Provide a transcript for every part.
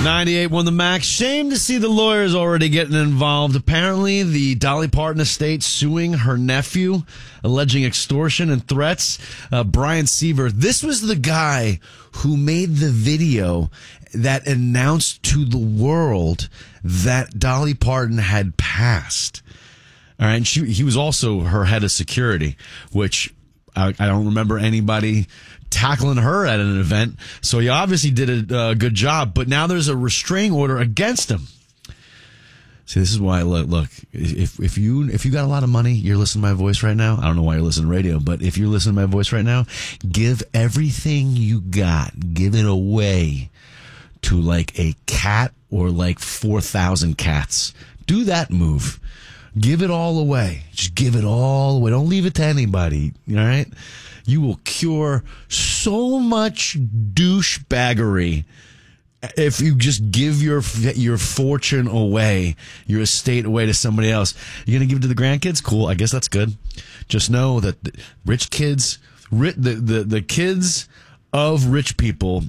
98 won the max. Shame to see the lawyers already getting involved. Apparently, the Dolly Parton estate suing her nephew, alleging extortion and threats. Brian Seaver, this was the guy who made the video that announced to the world that Dolly Parton had passed. All right, and he was also her head of security, which I don't remember anybody tackling her at an event. So he obviously did a good job, but now there's a restraining order against him. See, this is why, look, if you got a lot of money, you're listening to my voice right now. I don't know why you're listening to radio, but if you're listening to my voice right now, give everything you got, give it away to like a cat or like 4,000 cats. Do that move. Give it all away. Just give it all away. Don't leave it to anybody. All right? You will cure so much douchebaggery if you just give your fortune away, your estate away to somebody else. You're going to give it to the grandkids? Cool. I guess that's good. Just know that the rich kids, the kids of rich people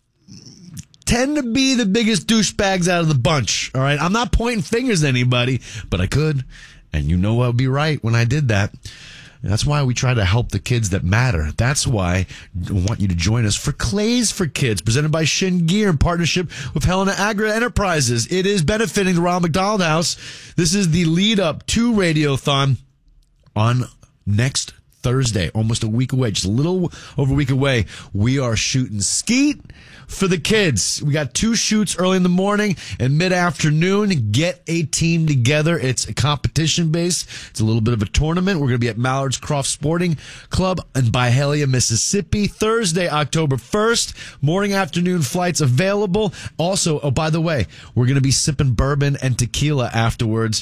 tend to be the biggest douchebags out of the bunch. All right? I'm not pointing fingers at anybody, but I could. And you know I'd be right when I did that. That's why we try to help the kids that matter. That's why I want you to join us for Clays for Kids, presented by Shin Gear in partnership with Helena Agri Enterprises. It is benefiting the Ronald McDonald House. This is the lead up to Radiothon on next Thursday, almost a week away, just a little over a week away. We are shooting skeet for the kids. We got 2 shoots early in the morning and mid-afternoon. Get a team together. It's a competition based. It's a little bit of a tournament. We're going to be at Mallard's Croft Sporting Club in Byhalia, Mississippi, Thursday, October 1st. Morning, afternoon flights available. Also, oh, by the way, we're going to be sipping bourbon and tequila afterwards.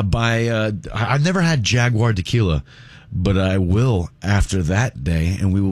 I've never had Jaguar tequila, but I will after that day, and we will